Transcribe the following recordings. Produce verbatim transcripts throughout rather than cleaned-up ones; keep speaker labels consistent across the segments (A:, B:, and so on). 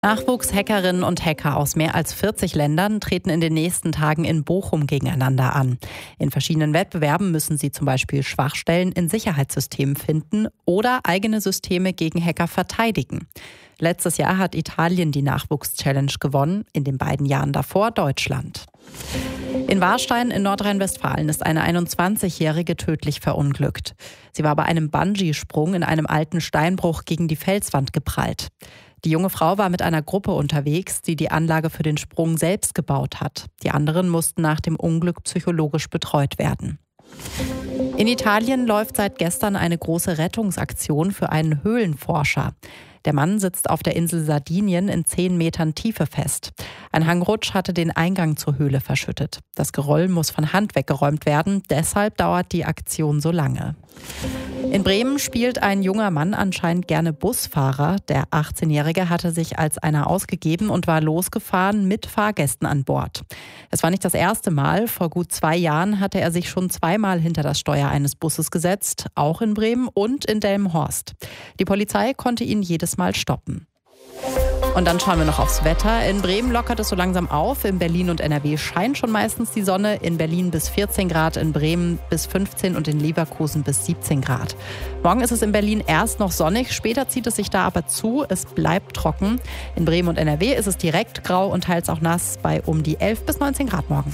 A: Nachwuchshackerinnen und Hacker aus mehr als vierzig Ländern treten in den nächsten Tagen in Bochum gegeneinander an. In verschiedenen Wettbewerben müssen sie zum Beispiel Schwachstellen in Sicherheitssystemen finden oder eigene Systeme gegen Hacker verteidigen. Letztes Jahr hat Italien die Nachwuchs-Challenge gewonnen, in den beiden Jahren davor Deutschland. In Warstein in Nordrhein-Westfalen ist eine einundzwanzigjährige tödlich verunglückt. Sie war bei einem Bungee-Sprung in einem alten Steinbruch gegen die Felswand geprallt. Die junge Frau war mit einer Gruppe unterwegs, die die Anlage für den Sprung selbst gebaut hat. Die anderen mussten nach dem Unglück psychologisch betreut werden. In Italien läuft seit gestern eine große Rettungsaktion für einen Höhlenforscher. Der Mann sitzt auf der Insel Sardinien in zehn Metern Tiefe fest. Ein Hangrutsch hatte den Eingang zur Höhle verschüttet. Das Geröll muss von Hand weggeräumt werden, deshalb dauert die Aktion so lange. In Bremen spielt ein junger Mann anscheinend gerne Busfahrer. Der achtzehnjährige hatte sich als einer ausgegeben und war losgefahren mit Fahrgästen an Bord. Es war nicht das erste Mal. Vor gut zwei Jahren hatte er sich schon zweimal hinter das Steuer eines Busses gesetzt, auch in Bremen und in Delmenhorst. Die Polizei konnte ihn jedes Mal stoppen. Und dann schauen wir noch aufs Wetter. In Bremen lockert es so langsam auf. In Berlin und N R W scheint schon meistens die Sonne. In Berlin bis vierzehn Grad, in Bremen bis fünfzehn und in Leverkusen bis siebzehn Grad. Morgen ist es in Berlin erst noch sonnig, später zieht es sich da aber zu. Es bleibt trocken. In Bremen und N R W ist es direkt grau und teils auch nass bei um die elf bis neunzehn Grad morgen.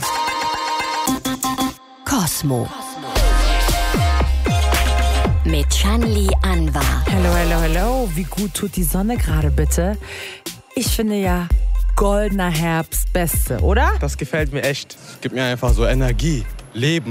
B: Kosmo mit Shanli Anwar.
C: Hallo, hallo, hallo. Wie gut tut die Sonne gerade bitte? Ich finde ja, goldener Herbst, Beste, oder?
D: Das gefällt mir echt. Gibt mir einfach so Energie, Leben.